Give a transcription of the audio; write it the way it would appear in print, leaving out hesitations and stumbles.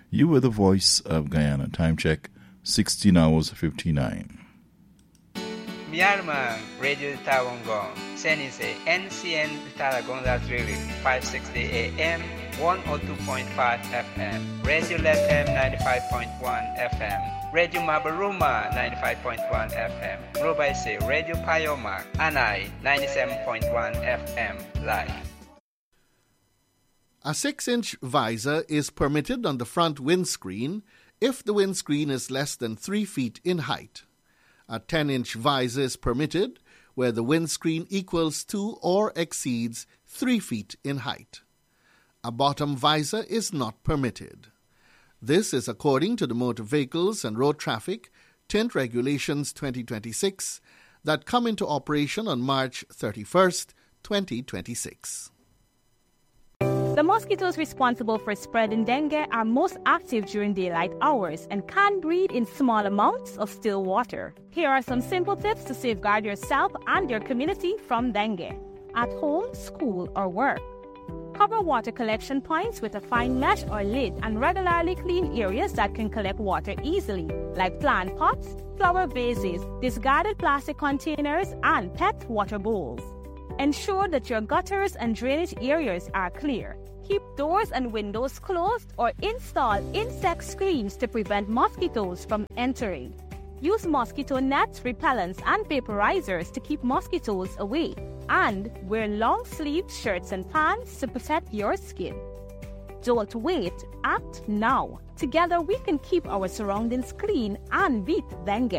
You were the voice of Guyana. Time check, 16 hours 59. Myanmar Radio Tawangong, Senise NCN Taragonga Drilling, 560 AM, 102.5 FM, Radio Lethem 95.1 FM, Radio Mabaruma 95.1 FM, Robaise Radio Payoma, Anai 97.1 FM, live. A 6-inch visor is permitted on the front windscreen if the windscreen is less than 3 feet in height. A 10-inch visor is permitted where the windscreen equals to or exceeds 3 feet in height. A bottom visor is not permitted. This is according to the Motor Vehicles and Road Traffic Tint Regulations 2026 that come into operation on March 31st, 2026. The mosquitoes responsible for spreading dengue are most active during daylight hours and can breed in small amounts of still water. Here are some simple tips to safeguard yourself and your community from dengue. At home, school, or work. Cover water collection points with a fine mesh or lid and regularly clean areas that can collect water easily, like plant pots, flower vases, discarded plastic containers, and pet water bowls. Ensure that your gutters and drainage areas are clear. Keep doors and windows closed or install insect screens to prevent mosquitoes from entering. Use mosquito nets, repellents, and vaporizers to keep mosquitoes away. And wear long-sleeved shirts and pants to protect your skin. Don't wait, act now. Together we can keep our surroundings clean and beat dengue.